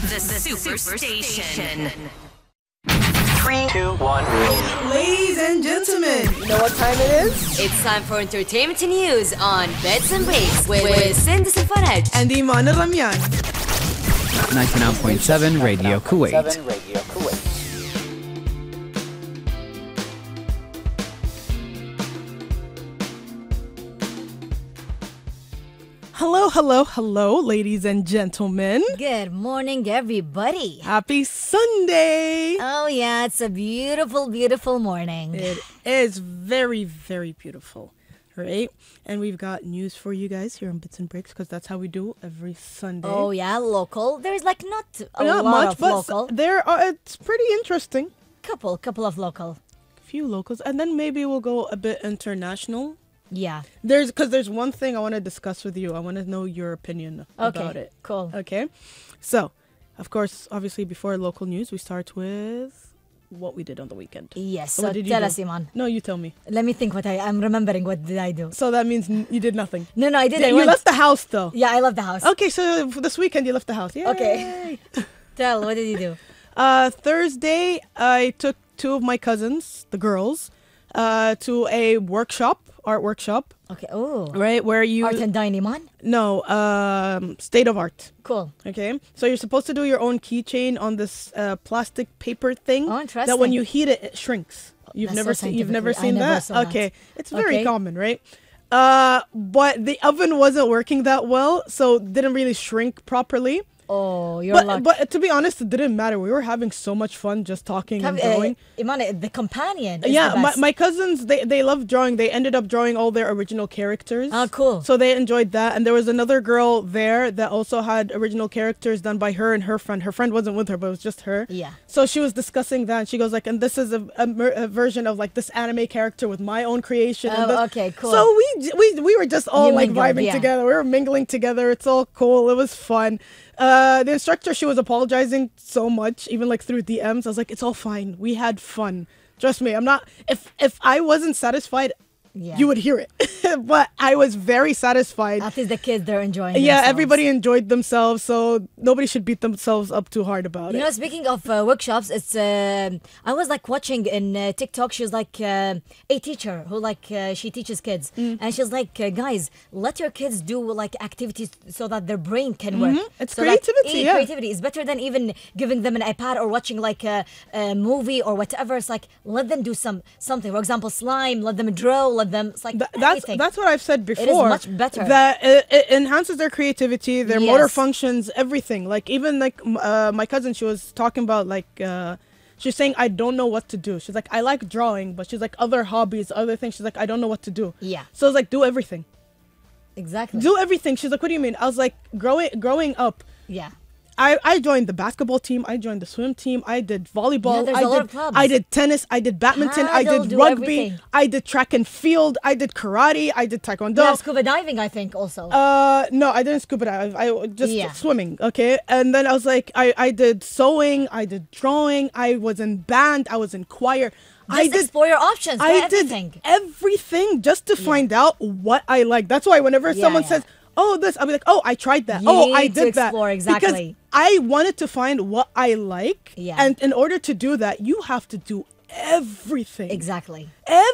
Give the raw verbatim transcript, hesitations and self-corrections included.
The, the Superstation. Three, two, one. Ladies and gentlemen, you know what time it is? It's time for entertainment and news on Beds and Breaks with, with Sindis and Faraj. And Iman Ramyan. ninety-nine point seven Radio Kuwait. Radio Kuwait. Hello, hello, hello, ladies and gentlemen. Good morning, everybody. Happy Sunday. Oh, yeah, it's a beautiful, beautiful morning. It is very, very beautiful, right? And we've got news for you guys here on Bits and Breaks because that's how we do every Sunday. Oh, yeah, local. There's like not a Not lot much, of but local. there are. It's pretty interesting. Couple, couple of local. Few locals, and then maybe we'll go a bit international. Yeah. There's because there's one thing I want to discuss with you. I want to know your opinion Okay, about it. cool. Okay. So, of course, obviously, before local news, we start with what we did on the weekend. Yes, So so what did you tell do? us, Iman. No, you tell me. Let me think what I, I'm remembering. What did I do? So that means n- you did nothing. No, no, I did. Yeah, I you went- left the house, though. Yeah, I left the house. Okay, so for this weekend, you left the house. Yay. Okay. Tell, what did you do? Uh, Thursday, I took two of my cousins, the girls, uh, to a workshop, art workshop, Okay, oh. right? Where you... Art and Dine, Iman? No, um, state of art. Cool. Okay, so you're supposed to do your own keychain on this uh, plastic paper thing. Oh, That when interesting. you heat it, it shrinks. You've That's never so seen. You've never scientific. I seen never that. saw that. Okay, it's very Okay. common, right? Uh, but the oven wasn't working that well, so it didn't really shrink properly. Oh, you're But lucky. but to be honest, it didn't matter. We were having so much fun just talking and Have- uh, drawing. Iman, the companion is Yeah, the my, best. my cousins, they, they love drawing. They ended up drawing all their original characters. Ah, cool. So they enjoyed that. And there was another girl there that also had original characters done by her and her friend. Her friend wasn't with her, but it was just her. Yeah. So she was discussing that. And she goes like, and this is a, a, mer- a version of like this anime character with my own creation. and Oh, this- okay, cool. So we, j- we, we were just all You like mingled, vibing yeah. together. We were mingling together. It's all cool. It was fun. Uh, the instructor, she was apologizing so much, even like through D Ms. I was like, it's all fine. We had fun. Trust me, I'm not. If if I wasn't satisfied, Yeah. you would hear it. But I was very satisfied. At least the kids, they're enjoying Yeah, themselves. everybody enjoyed themselves, so nobody should beat themselves up too hard about You it. know, speaking of uh, workshops, it's uh, I was like watching in uh, TikTok. She was like uh, a teacher who like uh, she teaches kids, Mm. and she's like, uh, guys, let your kids do like activities so that their brain can work. Mhm. It's So, like, creativity, eh, yeah. creativity is better than even giving them an iPad or watching like a, a movie or whatever. It's like let them do some something. For example, slime. Let them draw. Let them. It's like Th- that's anything. that's what I've said before. much better. That it, it enhances their creativity, their motor Yes. functions, everything. Like even like m- uh, my cousin, she was talking about like uh, she's saying I don't know what to do. She's like I like drawing, but she's like other hobbies, other things. She's like I don't know what to do. Yeah. So I was like do everything, exactly. do everything. She's like what do you mean? I was like growing growing up. yeah. I, I joined the basketball team. I joined the swim team. I did volleyball. Yeah, there's I a lot did of clubs. I did tennis. I did badminton. I Paddle, did do rugby. everything. I did track and field. I did karate. I did taekwondo. Yeah, scuba diving, I think also. Uh, no, I didn't scuba dive. I just Yeah. swimming. Okay, and then I was like, I I did sewing. I did drawing. I was in band. I was in choir. Just I did. explore your options. Try I everything. did everything just to find out what I like. That's why whenever Yeah, someone yeah. says, "Oh, this," I'll be like, "Oh, I tried that. You oh, I need to did that." explore, Because exactly. I wanted to find what I like. Yeah. And in order to do that, you have to do everything. Exactly.